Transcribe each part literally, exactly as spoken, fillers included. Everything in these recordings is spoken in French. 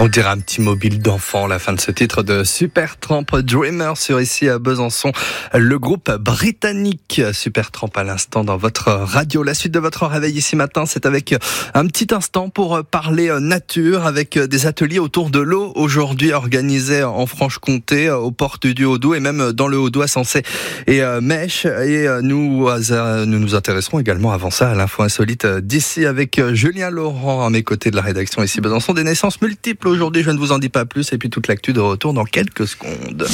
On dirait un petit mobile d'enfant, la fin de ce titre de Supertramp Dreamer sur ici à Besançon. Le groupe britannique Supertramp à l'instant dans votre radio. La suite de votre réveil ici matin, c'est avec un petit instant pour parler nature avec des ateliers autour de l'eau aujourd'hui organisés en Franche-Comté, aux portes du Haut-Doubs et même dans le Haut-Doubs à Sensé et Mèche. Et nous, nous nous intéresserons également avant ça à l'info insolite d'ici avec Julien Laurent à mes côtés de la rédaction ici Besançon. Des naissances multiples aujourd'hui, je ne vous en dis pas plus, et puis toute l'actu de retour dans quelques secondes.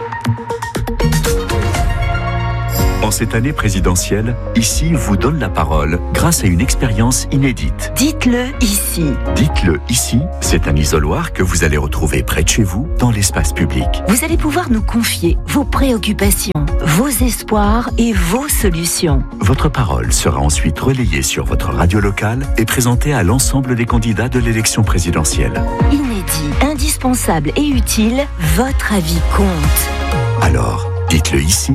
En cette année présidentielle, Ici vous donne la parole grâce à une expérience inédite. Dites-le ici. Dites-le ici, c'est un isoloir que vous allez retrouver près de chez vous, dans l'espace public. Vous allez pouvoir nous confier vos préoccupations, vos espoirs et vos solutions. Votre parole sera ensuite relayée sur votre radio locale et présentée à l'ensemble des candidats de l'élection présidentielle. Inédit, indispensable et utile, votre avis compte. Alors, dites-le ici.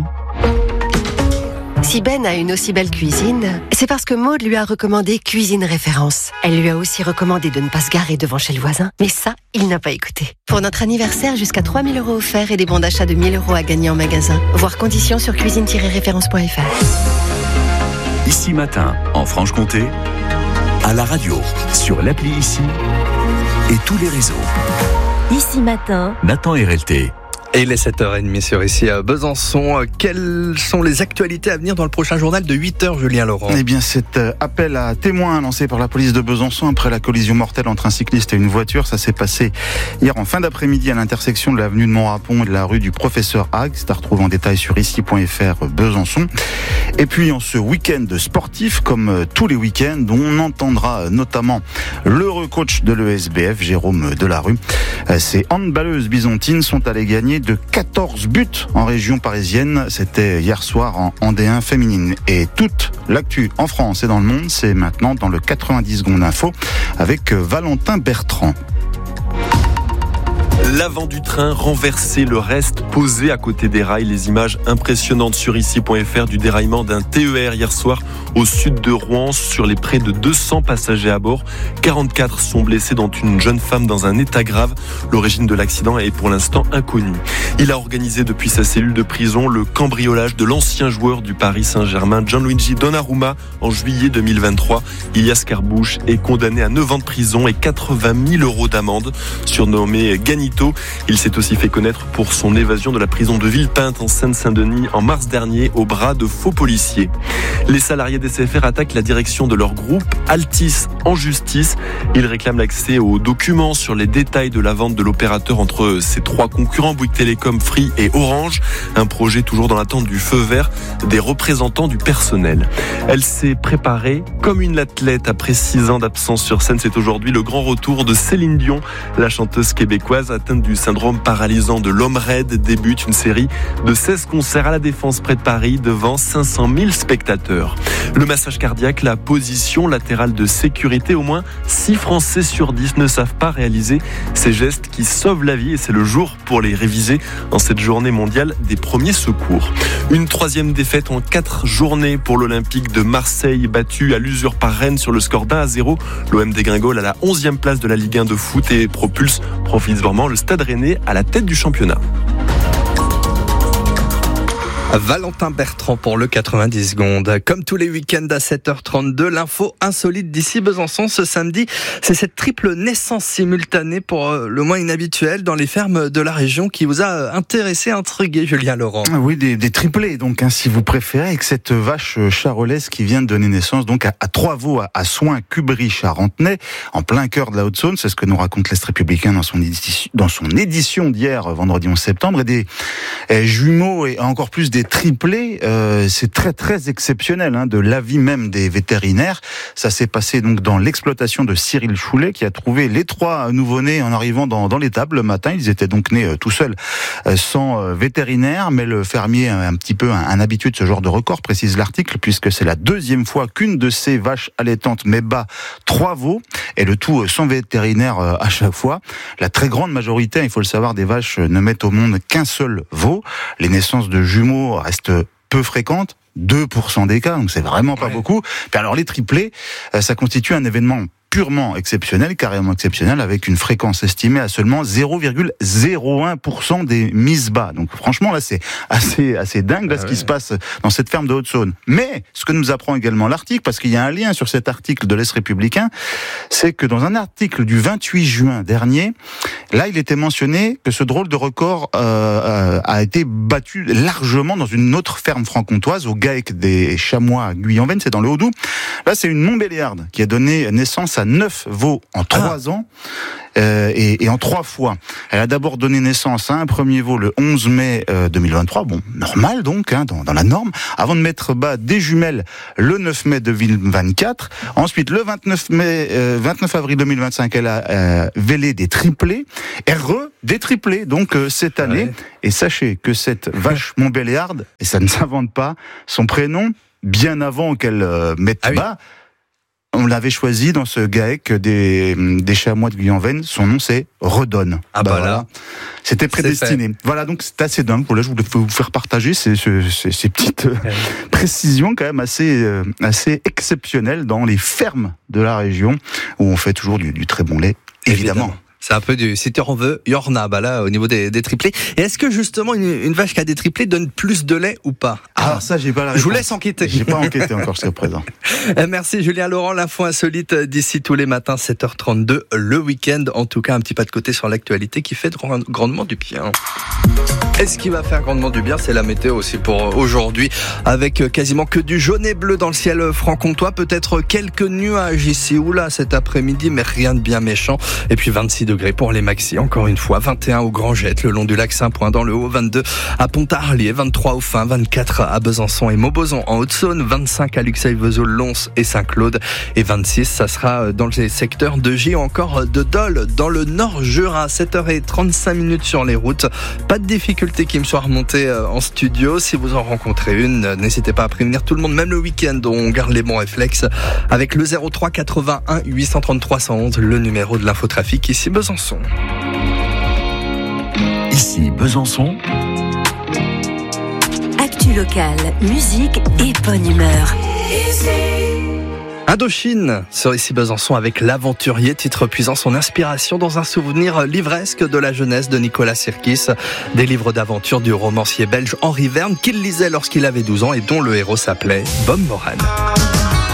Si Ben a une aussi belle cuisine, c'est parce que Maude lui a recommandé Cuisine Référence. Elle lui a aussi recommandé de ne pas se garer devant chez le voisin, mais ça, il n'a pas écouté. Pour notre anniversaire, jusqu'à trois mille euros offerts et des bons d'achat de mille euros à gagner en magasin. Voir conditions sur cuisine tiret référence point f r. Ici matin, en Franche-Comté, à la radio, sur l'appli Ici et tous les réseaux. Ici matin, Nathan R L T. Et il est sept heures trente sur ici à Besançon. Quelles sont les actualités à venir dans le prochain journal de huit heures, Julien Laurent? Eh bien, cet appel à témoins lancé par la police de Besançon après la collision mortelle entre un cycliste et une voiture, ça s'est passé hier en fin d'après-midi à l'intersection de l'avenue de Montrapon et de la rue du Professeur Hague. C'est à retrouver en détail sur ici point f r Besançon. Et puis, en ce week-end sportif, comme tous les week-ends, on entendra notamment le recoach de l'E S B F, Jérôme Delarue. Ces handballeuses byzantines sont allées gagner de quatorze buts en région parisienne. C'était hier soir en, en D un féminine. Et toute l'actu en France et dans le monde, c'est maintenant dans le quatre-vingt-dix secondes info avec Valentin Bertrand. L'avant du train renversé, le reste posé à côté des rails. Les images impressionnantes sur ici point f r du déraillement d'un T E R hier soir au sud de Rouen. Sur les près de deux cents passagers à bord, quarante-quatre sont blessés, dont une jeune femme dans un état grave. L'origine de l'accident est pour l'instant inconnue. Il a organisé depuis sa cellule de prison le cambriolage de l'ancien joueur du Paris Saint-Germain, Gianluigi Donnarumma, en juillet deux mille vingt-trois. Ilias Carrbouche est condamné à neuf ans de prison et quatre-vingt mille euros d'amende. Surnommé Ganito, il s'est aussi fait connaître pour son évasion de la prison de Villepinte en Seine-Saint-Denis en mars dernier au bras de faux policiers. Les salariés d'S F R attaquent la direction de leur groupe Altis en justice. Ils réclament l'accès aux documents sur les détails de la vente de l'opérateur entre ses trois concurrents, Bouygues Télécom, Free et Orange. Un projet toujours dans l'attente du feu vert des représentants du personnel. Elle s'est préparée comme une athlète après six ans d'absence sur scène. C'est aujourd'hui le grand retour de Céline Dion. La chanteuse québécoise atteinte du syndrome paralysant de l'homme raide débute une série de seize concerts à la Défense près de Paris devant cinq cent mille spectateurs. Le massage cardiaque, la position latérale de sécurité, au moins six Français sur dix ne savent pas réaliser ces gestes qui sauvent la vie et c'est le jour pour les réviser en cette journée mondiale des premiers secours. Une troisième défaite en quatre journées pour l'Olympique de Marseille, battu à l'usure par Rennes sur le score d'un à zéro. L'O M dégringole à la onzième place de la Ligue un de foot et propulse provisoirement le Stade Rennais à la tête du championnat. Valentin Bertrand pour le quatre-vingt-dix secondes. Comme tous les week-ends à sept heures trente-deux, l'info insolite d'ici Besançon ce samedi, c'est cette triple naissance simultanée pour le moins inhabituelle dans les fermes de la région qui vous a intéressé, intrigué, Julien Laurent. Oui, des, des triplés donc, hein, si vous préférez, avec cette vache charolaise qui vient de donner naissance donc à, à trois veaux à, à Soins-Cubry-Charentenay, en plein cœur de la Haute-Saône. C'est ce que nous raconte l'Est républicain dans son édition, dans son édition d'hier, vendredi onze septembre, et des et jumeaux et encore plus des triplés, euh, c'est très très exceptionnel, hein, de l'avis même des vétérinaires. Ça s'est passé donc dans l'exploitation de Cyril Choulet qui a trouvé les trois nouveau-nés en arrivant dans, dans l'étable le matin. Ils étaient donc nés euh, tout seuls, euh, sans euh, vétérinaire, mais le fermier un, un petit peu un, un habitué de ce genre de record, précise l'article, puisque c'est la deuxième fois qu'une de ces vaches allaitantes met bas trois veaux, et le tout euh, sans vétérinaire euh, à chaque fois. La très grande majorité, il faut le savoir, des vaches euh, ne mettent au monde qu'un seul veau. Les naissances de jumeaux restent peu fréquentes, deux pour cent des cas, donc c'est vraiment pas ouais. beaucoup. Puis alors les triplés, ça constitue un événement purement exceptionnel, carrément exceptionnel, avec une fréquence estimée à seulement zéro virgule zéro un pour cent des mises bas. Donc franchement, là, c'est assez, assez dingue là, ah ce ouais. qui se passe dans cette ferme de Haute-Saône. Mais ce que nous apprend également l'article, parce qu'il y a un lien sur cet article de l'Est républicain, c'est que dans un article du vingt-huit juin dernier, là, il était mentionné que ce drôle de record euh, a été battu largement dans une autre ferme franc-comtoise, au Gaec des Chamois à Guyanvennes, c'est dans le Haut-Doubs. Là, c'est une Montbéliarde qui a donné naissance à neuf veaux en trois ah. ans. Euh, et, et en trois fois. Elle a d'abord donné naissance à un premier veau le onze mai euh, deux mille vingt-trois, bon, normal donc, hein, dans, dans la norme, avant de mettre bas des jumelles le neuf mai deux mille vingt-quatre. Ensuite, le vingt-neuf mai, euh, vingt-neuf avril deux mille vingt-cinq, elle a euh, vélé des triplés, et re des triplés, donc euh, cette année. Ouais. Et sachez que cette vache Montbéliarde, et ça ne s'invente pas, son prénom, bien avant qu'elle euh, mette ah bas, oui. On l'avait choisi dans ce Gaec des, des Chamois de Guyanvennes. Son nom, c'est Redonne. Ah bah, bah là. C'était prédestiné. Voilà, donc c'est assez dingue. Voilà, je voulais vous faire partager ces, ces, ces petites euh, précisions quand même assez, euh, assez exceptionnelles dans les fermes de la région où on fait toujours du, du très bon lait, évidemment. évidemment. C'est un peu du si tu en veux, il y en a, bah là, au niveau des, des triplés. Et est-ce que justement une, une vache qui a des triplés donne plus de lait ou pas? Ah, ah ça, j'ai pas la réponse. Je vous laisse enquêter. J'ai pas enquêté encore jusqu'à présent. Merci Julien Laurent, l'info insolite d'ici tous les matins, sept heures trente-deux, le week-end. En tout cas, un petit pas de côté sur l'actualité qui fait grandement du bien. Et ce qui va faire grandement du bien, c'est la météo aussi pour aujourd'hui, avec quasiment que du jaune et bleu dans le ciel franc-comtois, peut-être quelques nuages ici ou là cet après-midi, mais rien de bien méchant. Et puis vingt-six degrés pour les maxi, encore une fois, vingt et un au Grand Jet, le long du lac Saint-Point dans le Haut, vingt-deux à Pontarlier, vingt-trois au Fin, vingt-quatre à Besançon et Mauboson en Haute-Saône, vingt-cinq à Luxeuil-Vesoul, Lons et Saint-Claude, et vingt-six, ça sera dans les secteurs de Gy, encore de Dole, dans le Nord Jura, sept heures trente-cinq minutes sur les routes. Pas de difficulté qui me soit remontée en studio. Si vous en rencontrez une, n'hésitez pas à prévenir tout le monde, même le week-end, on garde les bons réflexes avec le zéro trois quatre-vingt-un huit cent trente-trois cent onze, le numéro de l'infotrafic ici Besançon. Ici Besançon. Actu locale, musique et bonne humeur. Indochine sur ici Besançon avec L'Aventurier, titre puisant son inspiration dans un souvenir livresque de la jeunesse de Nicolas Sirkis, des livres d'aventure du romancier belge Henri Verne qu'il lisait lorsqu'il avait douze ans et dont le héros s'appelait Bob Moran.